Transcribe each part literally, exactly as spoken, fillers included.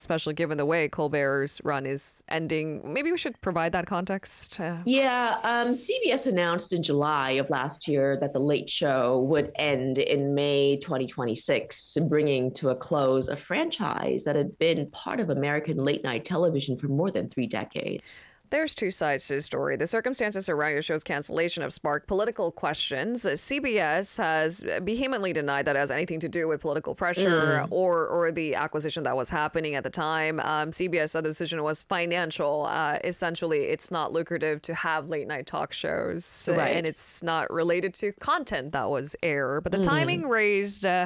especially given the way Colbert's run is ending. Maybe we should provide that context. Uh, Yeah, um, C B S announced in July of last year that The Late Show would end in May twenty twenty-six, bringing to a close a franchise that had been part of American late night television for more than three decades. There's two sides to the story. The circumstances surrounding the show's cancellation have sparked political questions. C B S has vehemently denied that it has anything to do with political pressure mm. or or the acquisition that was happening at the time. Um, C B S said the decision was financial. Uh, essentially, it's not lucrative to have late night talk shows, right. and it's not related to content that was aired. But the mm. timing raised uh,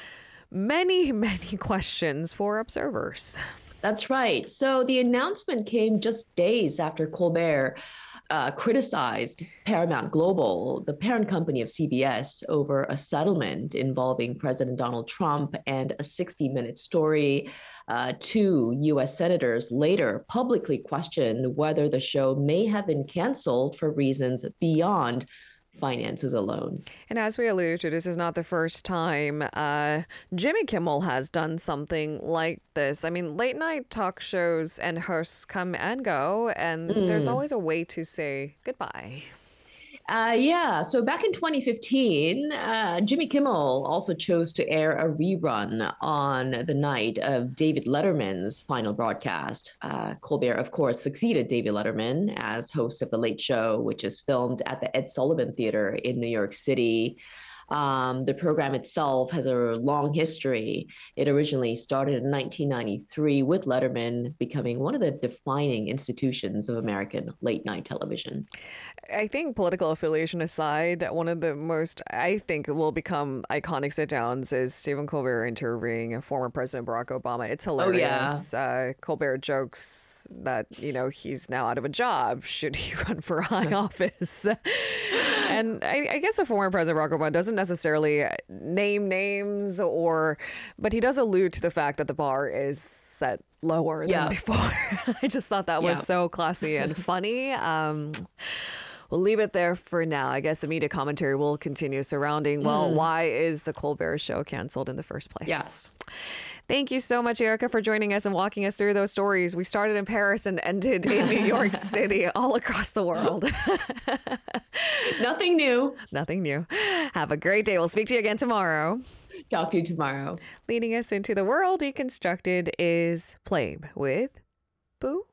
many, many questions for observers. That's right. So the announcement came just days after Colbert uh, criticized Paramount Global, the parent company of C B S, over a settlement involving President Donald Trump, and a sixty minute story. Uh, two U S senators later publicly questioned whether the show may have been canceled for reasons beyond finances alone. And as we alluded to, this is not the first time uh, Jimmy Kimmel has done something like this. I mean, late night talk shows and hosts come and go, and mm. there's always a way to say goodbye. Uh, yeah. So back in twenty fifteen, uh, Jimmy Kimmel also chose to air a rerun on the night of David Letterman's final broadcast. Uh, Colbert, of course, succeeded David Letterman as host of The Late Show, which is filmed at the Ed Sullivan Theater in New York City. Um, the program itself has a long history. It originally started in nineteen ninety-three with Letterman becoming one of the defining institutions of American late night television. I think political affiliation aside, one of the most, I think, will become iconic sit-downs is Stephen Colbert interviewing former President Barack Obama. It's hilarious. Oh, yeah. uh, Colbert jokes that, you know, he's now out of a job should he run for high office. And I, I guess the former President Barack Obama doesn't necessarily name names, or, but he does allude to the fact that the bar is set lower yeah. than before. I just thought that was yeah. so classy and funny. Um, we'll leave it there for now. I guess the media commentary will continue surrounding, well, mm. why is the Colbert Show canceled in the first place? Yes. Thank you so much, Erica, for joining us and walking us through those stories. We started in Paris and ended in New York City, all across the world. Nothing new. Nothing new. Have a great day. We'll speak to you again tomorrow. Talk to you tomorrow. Leading us into the world deconstructed is Flame with Boo.